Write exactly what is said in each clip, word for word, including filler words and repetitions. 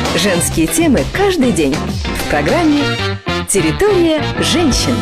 Женские темы каждый день в программе «Территория женщин».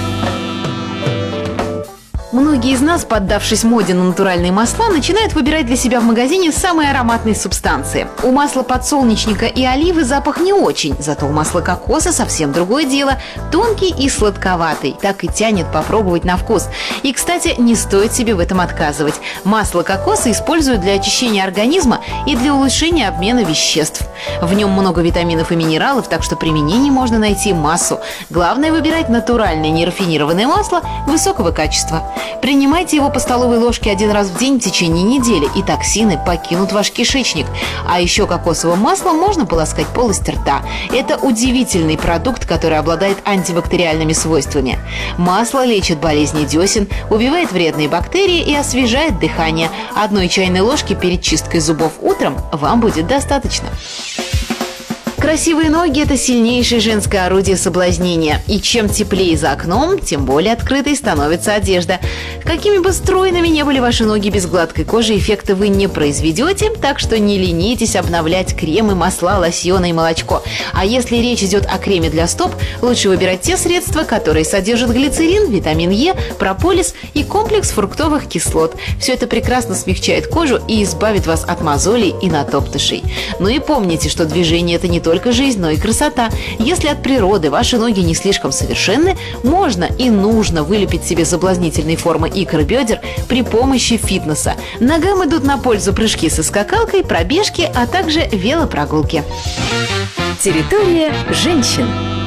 Многие из нас, поддавшись моде на натуральные масла, начинают выбирать для себя в магазине самые ароматные субстанции. У масла подсолнечника и оливы запах не очень, зато у масла кокоса совсем другое дело. Тонкий и сладковатый, так и тянет попробовать на вкус. И, кстати, не стоит себе в этом отказывать. Масло кокоса используют для очищения организма и для улучшения обмена веществ. В нем много витаминов и минералов, так что применений можно найти массу. Главное выбирать натуральное нерафинированное масло высокого качества. Принимайте его по столовой ложке один раз в день в течение недели, и токсины покинут ваш кишечник. А еще кокосовым маслом можно полоскать полость рта. Это удивительный продукт, который обладает антибактериальными свойствами. Масло лечит болезни десен, убивает вредные бактерии и освежает дыхание. Одной чайной ложки перед чисткой зубов утром вам будет достаточно. Красивые ноги – это сильнейшее женское орудие соблазнения. И чем теплее за окном, тем более открытой становится одежда. Какими бы стройными не были ваши ноги, без гладкой кожи эффекта вы не произведете, так что не ленитесь обновлять кремы, масла, лосьоны и молочко. А если речь идет о креме для стоп, лучше выбирать те средства, которые содержат глицерин, витамин Е, прополис и комплекс фруктовых кислот. Все это прекрасно смягчает кожу и избавит вас от мозолей и натоптышей. Ну и помните, что движение – это не только жизнь, но и красота. Если от природы ваши ноги не слишком совершенны, можно и нужно вылепить себе соблазнительные формы икр и бедер при помощи фитнеса. Ногам идут на пользу прыжки со скакалкой, пробежки, а также велопрогулки. Территория женщин.